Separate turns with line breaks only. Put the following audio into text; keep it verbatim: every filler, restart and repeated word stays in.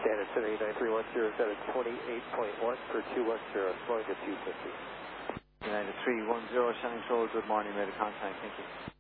Standard seven eight nine three one zero seven twenty-eight point one for two one zero, slowing to two fifty.
United three one zero, Shannon Control, good morning, made a contact, thank you.